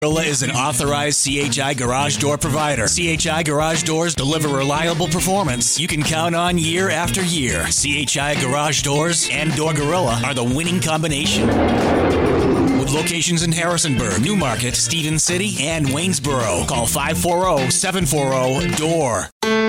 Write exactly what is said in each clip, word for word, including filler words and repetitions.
Gorilla is an authorized C H I garage door provider. C H I garage doors deliver reliable performance you can count on year after year. C H I garage doors and Door Gorilla are the winning combination. With locations in Harrisonburg, Newmarket, Stevens City, and Waynesboro. Call five four zero, seven four zero, D O O R.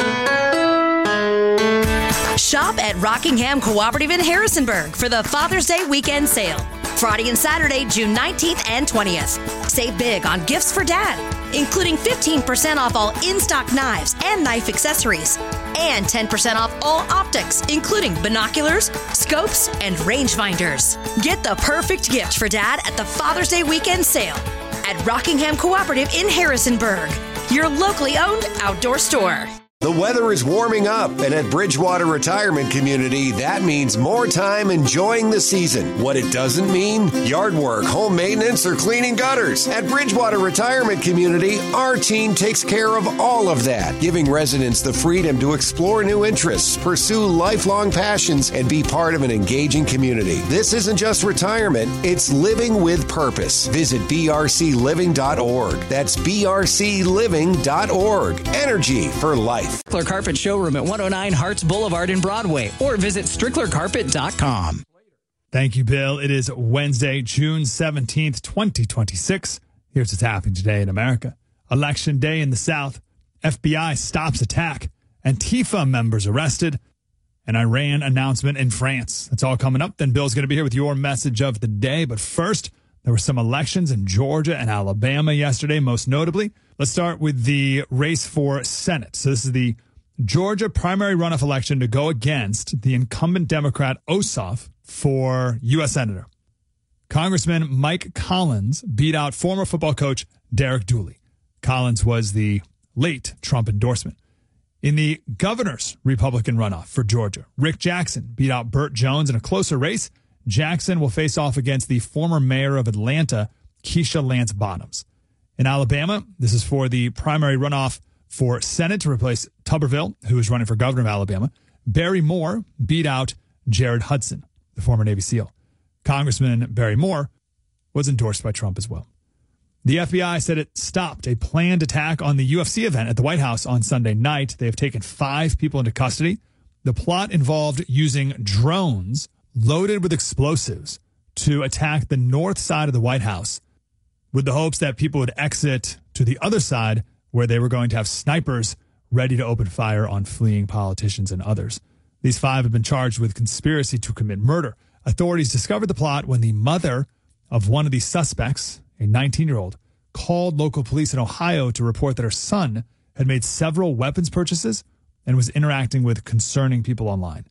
Shop at Rockingham Cooperative in Harrisonburg for the Father's Day weekend sale. Friday and Saturday, June nineteenth and twentieth. Save big on gifts for dad, including fifteen percent off all in-stock knives and knife accessories, and ten percent off all optics, including binoculars, scopes, and rangefinders. Get the perfect gift for dad at the Father's Day weekend sale at Rockingham Cooperative in Harrisonburg, your locally owned outdoor store. The weather is warming up, and at Bridgewater Retirement Community, that means more time enjoying the season. What it doesn't mean? Yard work, home maintenance, or cleaning gutters. At Bridgewater Retirement Community, our team takes care of all of that, giving residents the freedom to explore new interests, pursue lifelong passions, and be part of an engaging community. This isn't just retirement, it's living with purpose. Visit b r c living dot org. That's b r c living dot org. Energy for life. Strickler Carpet Showroom at one oh nine Harts Boulevard in Broadway, or visit strickler carpet dot com. Thank you, Bill. It is Wednesday, June seventeenth, twenty twenty-six. Here's what's happening today in America. Election day in the South. F B I stops attack. Antifa members arrested. An Iran announcement in France. That's all coming up. Then Bill's going to be here with your message of the day. But first, there were some elections in Georgia and Alabama yesterday, most notably. Let's start with the race for Senate. So this is the Georgia primary runoff election to go against the incumbent Democrat Ossoff for U S Senator. Congressman Mike Collins beat out former football coach Derek Dooley. Collins was the late Trump endorsement. In the governor's Republican runoff for Georgia, Rick Jackson beat out Burt Jones in a closer race. Jackson will face off against the former mayor of Atlanta, Keisha Lance Bottoms. In Alabama, this is for the primary runoff for Senate to replace Tuberville, who is running for governor of Alabama. Barry Moore beat out Jared Hudson, the former Navy SEAL. Congressman Barry Moore was endorsed by Trump as well. The F B I said it stopped a planned attack on the U F C event at the White House on Sunday night. They have taken five people into custody. The plot involved using drones loaded with explosives to attack the north side of the White House, with the hopes that people would exit to the other side where they were going to have snipers ready to open fire on fleeing politicians and others. These five have been charged with conspiracy to commit murder. Authorities discovered the plot when the mother of one of the suspects, a nineteen-year-old, called local police in Ohio to report that her son had made several weapons purchases and was interacting with concerning people online.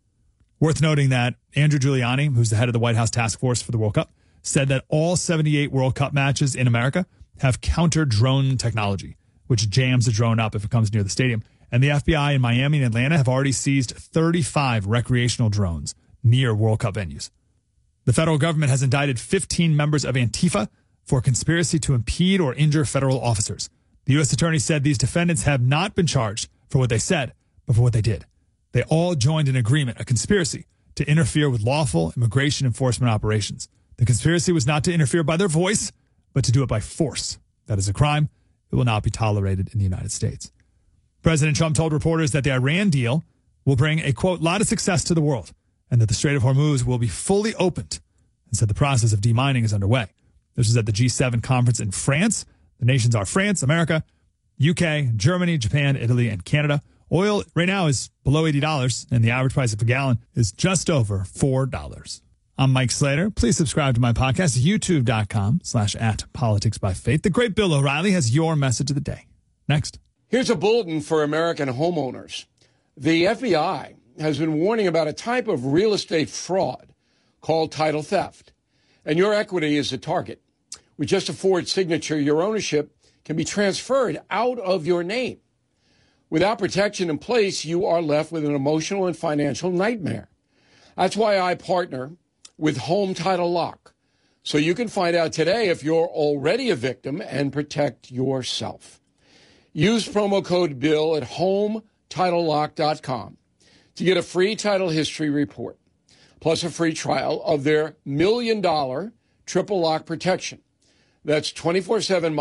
Worth noting that Andrew Giuliani, who's the head of the White House task force for the World Cup, said that all seventy-eight World Cup matches in America have counter-drone technology, which jams a drone up if it comes near the stadium. And the F B I in Miami and Atlanta have already seized thirty-five recreational drones near World Cup venues. The federal government has indicted fifteen members of Antifa for conspiracy to impede or injure federal officers. The U S attorney said these defendants have not been charged for what they said, but for what they did. They all joined an agreement, a conspiracy, to interfere with lawful immigration enforcement operations. The conspiracy was not to interfere by their voice, but to do it by force. That is a crime. It will not be tolerated in the United States. President Trump told reporters that the Iran deal will bring a, quote, lot of success to the world, and that the Strait of Hormuz will be fully opened, and said the process of demining is underway. This was at the G seven conference in France. The nations are France, America, U K, Germany, Japan, Italy, and Canada. Oil right now is below eighty dollars, and the average price of a gallon is just over four dollars. I'm Mike Slater. Please subscribe to my podcast, youtube.com slash at politics by faith. The great Bill O'Reilly has your message of the day. Next. Here's a bulletin for American homeowners. The F B I has been warning about a type of real estate fraud called title theft. And your equity is the target. With just a Ford signature, your ownership can be transferred out of your name. Without protection in place, you are left with an emotional and financial nightmare. That's why I partner with Home Title Lock, so you can find out today if you're already a victim and protect yourself. Use promo code BILL at home title lock dot com to get a free title history report, plus a free trial of their million dollar triple lock protection. That's twenty-four seven